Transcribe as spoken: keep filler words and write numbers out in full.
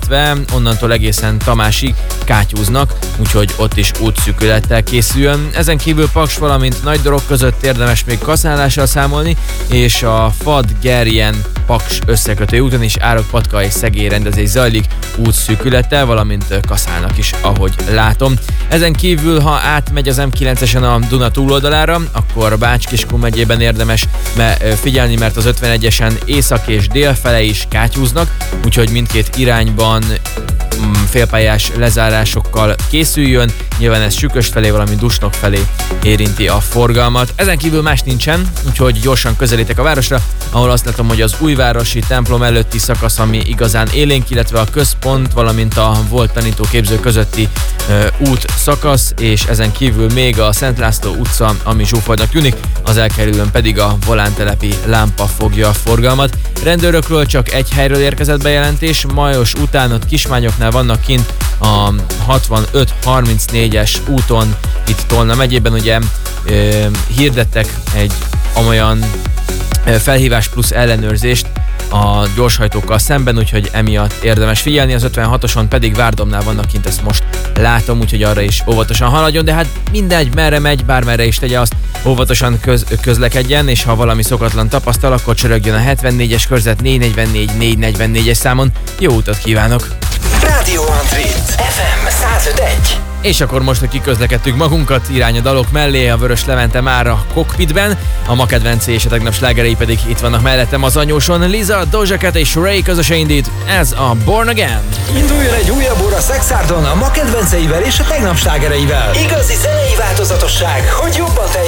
illetve onnantól egészen Tamásig kátyúznak, úgyhogy ott is útszűkülettel készüljön. Ezen kívül Paks, valamint Nagydorog között érdemes még kaszálással számolni, és a Fad-Gerjen Paks összekötő úton is Árok-Patka és Szegély rendezés zajlik útszűkülettel, valamint kaszálnak is, ahogy látom. Ezen kívül, ha átmegy az em kilencesen a Duna túloldalára, akkor Bács-Kiskun megyében érdemes figyelni, mert az ötvenegyesen észak és dél fele is kátyúznak, úgyhogy mindkét irányban félpályás lezárásokkal készüljön. Nyilván ez Sükös felé, valamint Dusnok felé érinti a forgalmat. Ezen kívül más nincsen, úgyhogy gyorsan közelítek a városra, ahol azt látom, hogy az újvárosi templom előtti szakasz, ami igazán élénk, illetve a központ, valamint a volt tanítóképző közötti ö, út szakasz, és ezen kívül még a Szent László utca, ami zsúfoldnak tűnik, az elkerülőn pedig a volántelepi lámpa fogja a forgalmat. Rendőrökről csak egy helyről érkezett bejelentés, Majos után ott Kismányoknál vannak kint a hatvanöt harmincnégyes úton, itt Tolna megyében ugye ö, hirdettek egy olyan felhívás plusz ellenőrzést a gyorshajtókkal szemben, úgyhogy emiatt érdemes figyelni, az ötvenhatoson pedig Várdomnál vannak kint, ezt most látom, úgyhogy arra is óvatosan haladjon, de hát mindegy, merre megy, bármerre is tegye azt, óvatosan köz, közlekedjen, és ha valami szokatlan tapasztal, akkor csörögjön a hetvennégyes körzet négy negyvennégy négy negyvennégyes számon. Jó utat kívánok! Rádió Antrit ef em száz öt egy. És akkor most, hogy kiközlekedtük magunkat irány a dalok mellé, a Vörös Levente már a kokpitben, a ma kedvencé és a tegnap slágerei pedig itt vannak mellettem az anyóson. Liza, Doja Cat és Ray közösen indít, ez a Born Again. Induljon egy újabb óra Szexárdon a ma kedvenceivel és a tegnap slágereivel. Igazi zenei változatosság, hogy jobban